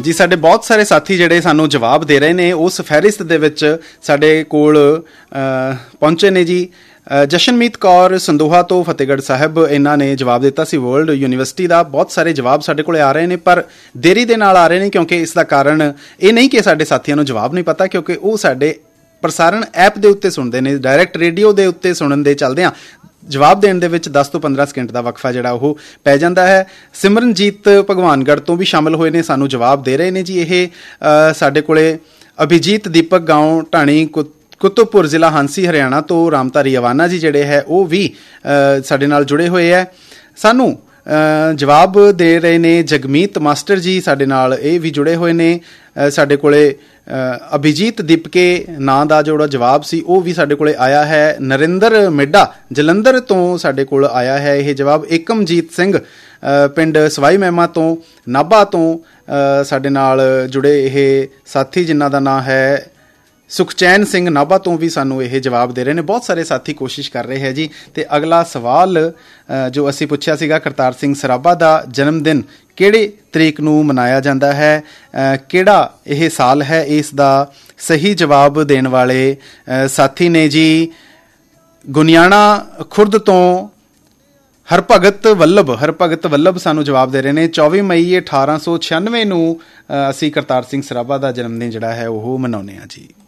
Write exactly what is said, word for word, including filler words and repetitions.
जी साडे बहुत सारे साथी जिहड़े सानू जवाब दे रहे ने उस फहरिस्त दे विच साडे कोल पहुंचे ने जी। जशनमीत कौर संदोहा तो फतेहगढ़ साहब इन्हां ने जवाब दिता सी वर्ल्ड यूनीवर्सिटी का। बहुत सारे जवाब साडे कोले आ रहे हैं पर देरी दे नाल आ रहे हैं क्योंकि इसका कारण ये नहीं कि साडे साथियों नूं जवाब नहीं पता, क्योंकि वो साडे प्रसारण ऐप दे उत्ते सुनते हैं, डायरैक्ट रेडियो दे उत्ते सुनन दे चलदियां जवाब देने दे विच दस तो पंद्रह सकिंट का वक्फा जिहड़ा ओह पै जांदा है। सिमरनजीत भगवानगढ़ तो भी शामिल होए ने, सानू जवाब दे रहे हैं जी। ये साडे कोले अभिजीत दीपक गांव ढाणी कुतुबपुर जिला हांसी हरियाणा तो रामधारी अवाना जी जिहड़े है वो भी साडे नाल जुड़े हुए है। सानू जवाब दे रहे ने जगमीत मास्टर जी साडे नाल ये भी जुड़े हुए ने। साडे कोले अभिजीत दीपके नां दा जोड़ा जवाब सी वो भी साडे कोले आया है। नरिंदर मिड्डा जलंधर तो साडे कोल आया है ये जवाब। एकमजीत सिंह पिंड सवाई मैमा तो नाभा तो साडे नाल जुड़े ये साथी जिन्हां दा नां है सुखचैन सिंह नाभा तो भी सानू ये जवाब दे रहे हैं। बहुत सारे साथी कोशिश कर रहे हैं जी। तो अगला सवाल जो असी पुछया सीगा, करतार सिंह सराभा का जन्मदिन किहड़ी तरीक नूं मनाया जाता है, किहड़ा यह साल है, इसका सही जवाब देने वाले साथी ने जी गुनियाणा खुर्द तो हरभगत वल्लभ हरभगत वल्लभ सानू जवाब दे रहे हैं। चौबी मई अठारह सौ छियानवे नूं असी करतार सिंह सराभा का जन्मदिन जिहड़ा है वह मनाउने आ जी।